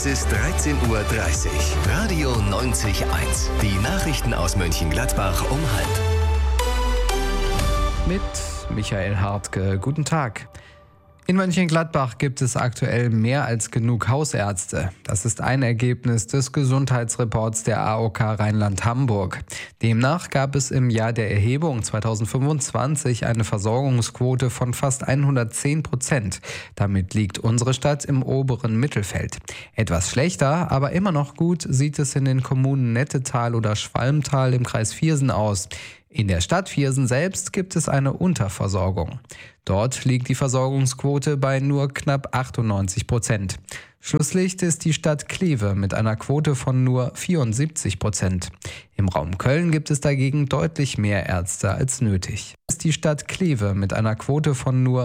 ist 13:30 Uhr. Radio 90.1. Die Nachrichten aus Mönchengladbach um 12:30. Mit Michael Hartke. Guten Tag. In Mönchengladbach gibt es aktuell mehr als genug Hausärzte. Das ist ein Ergebnis des Gesundheitsreports der AOK Rheinland-Hamburg. Demnach gab es im Jahr der Erhebung 2025 eine Versorgungsquote von fast 110%. Damit liegt unsere Stadt im oberen Mittelfeld. Etwas schlechter, aber immer noch gut sieht es in den Kommunen Nettetal oder Schwalmtal im Kreis Viersen aus. In der Stadt Viersen selbst gibt es eine Unterversorgung. Dort liegt die Versorgungsquote bei nur knapp 98%. Schlusslicht ist die Stadt Kleve mit einer Quote von nur 74%. Im Raum Köln gibt es dagegen deutlich mehr Ärzte als nötig. Ist die Stadt Kleve mit einer Quote von nur